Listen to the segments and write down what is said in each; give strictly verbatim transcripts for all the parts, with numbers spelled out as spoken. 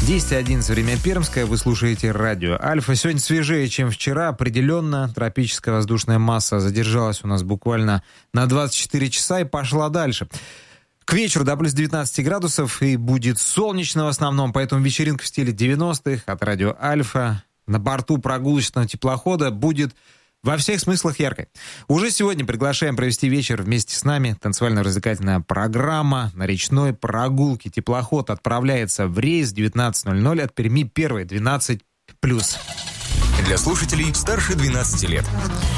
десять одиннадцать, время Пермское, вы слушаете радио Альфа. Сегодня свежее, чем вчера, определенно. Тропическая воздушная масса задержалась у нас буквально на двадцать четыре часа и пошла дальше. К вечеру до плюс девятнадцать градусов и будет солнечно в основном, поэтому вечеринка в стиле девяностых от радио Альфа на борту прогулочного теплохода будет во всех смыслах яркой. Уже сегодня приглашаем провести вечер вместе с нами. Танцевально-развлекательная программа на речной прогулке. Теплоход отправляется в рейс девятнадцать ноль ноль от Перми первый, двенадцать плюс. Для слушателей старше двенадцати лет.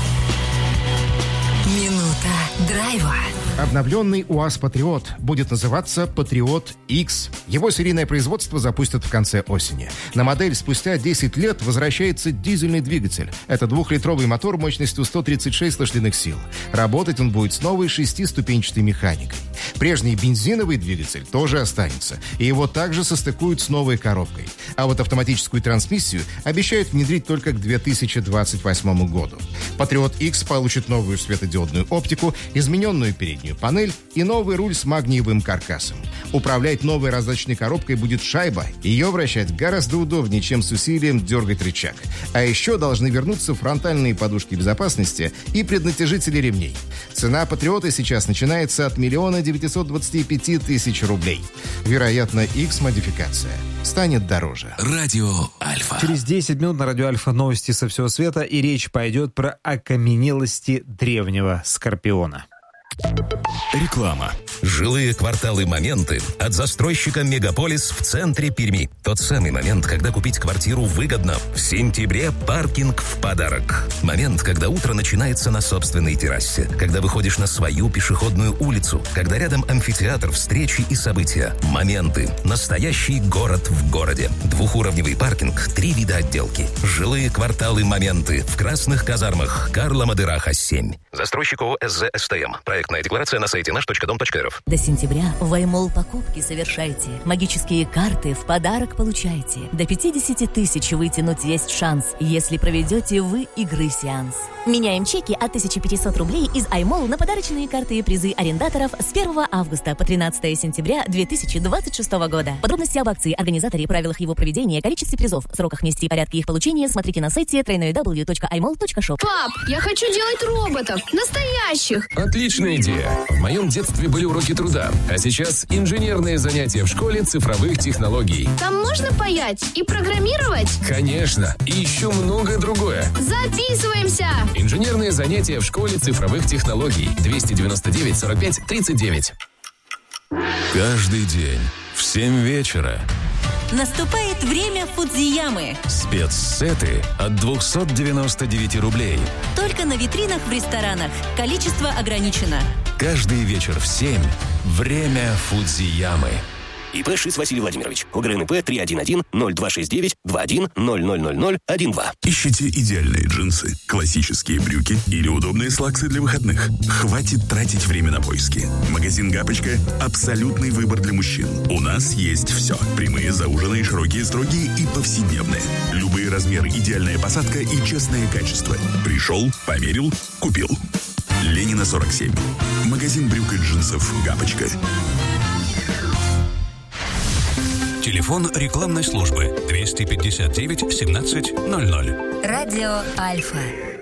Минута драйва. Обновленный УАЗ «Патриот» будет называться «Патриот X». Его серийное производство запустят в конце осени. На модель спустя десять лет возвращается дизельный двигатель. Это двухлитровый мотор мощностью сто тридцать шесть лошадиных сил. Работать он будет с новой шестиступенчатой механикой. Прежний бензиновый двигатель тоже останется, и его также состыкуют с новой коробкой. А вот автоматическую трансмиссию обещают внедрить только к две тысячи двадцать восьмому году. «Патриот X» получит новую светодиодную оптику, измененную переднюю панель и новый руль с магниевым каркасом. Управлять новой раздаточной коробкой будет шайба. Ее вращать гораздо удобнее, чем с усилием дергать рычаг. А еще должны вернуться фронтальные подушки безопасности и преднатяжители ремней. Цена «Патриота» сейчас начинается от миллиона девятисот двадцати пяти тысяч рублей. Вероятно, X-модификация станет дороже. Радио Альфа. Через десять минут на радио Альфа новости со всего света, и речь пойдет про окаменелости древнего Скорпиона. Реклама. Жилые кварталы «Моменты» от застройщика «Мегаполис» в центре Перми. Тот самый момент, когда купить квартиру выгодно. В сентябре паркинг в подарок. Момент, когда утро начинается на собственной террасе. Когда выходишь на свою пешеходную улицу. Когда рядом амфитеатр, встречи и события. «Моменты». Настоящий город в городе. Двухуровневый паркинг, три вида отделки. Жилые кварталы «Моменты» в Красных казармах. Карла Мадыраха, семь. Застройщик ООО «СЗ СТМ». Проектная декларация на сайте наш точка дом точка эр эф. До сентября в iMall покупки совершайте. Магические карты в подарок получайте. До пятьдесят тысяч вытянуть есть шанс, если проведете вы игры-сеанс. Меняем чеки от тысяча пятьсот рублей из iMall на подарочные карты и призы арендаторов с первого августа по тринадцатое сентября две тысячи двадцать шестого года. Подробности об акции, организаторе, правилах его проведения, количестве призов, сроках внести и порядке их получения смотрите на сайте дабл ю дабл ю дабл ю точка ай мол точка шоп. Пап, я хочу делать роботов. Настоящих. Отличная идея. В моем детстве были уроки труда, а сейчас инженерные занятия в школе цифровых технологий. Там можно паять и программировать? Конечно. И еще многое другое. Записываемся! Инженерные занятия в школе цифровых технологий. двести девяносто девять сорок пять тридцать девять. Каждый день в семь вечера. Наступает время Фудзиямы. Спецсеты от двести девяносто девять рублей. Только на витринах в ресторанах. Количество ограничено. Каждый вечер в семь. Время Фудзиямы. ИП Шиц Василий Владимирович. ОГРНП три один один ноль два шесть девять два один ноль ноль ноль ноль один два. Ищите идеальные джинсы, классические брюки или удобные слаксы для выходных? Хватит тратить время на поиски. Магазин «Гапочка» – абсолютный выбор для мужчин. У нас есть все. Прямые, зауженные, широкие, строгие и повседневные. Любые размеры, идеальная посадка и честное качество. Пришел, померил, купил. Ленина, сорок семь. Магазин брюк и джинсов «Гапочка». Телефон рекламной службы двести пятьдесят девять семнадцать ноль ноль. Радио Альфа.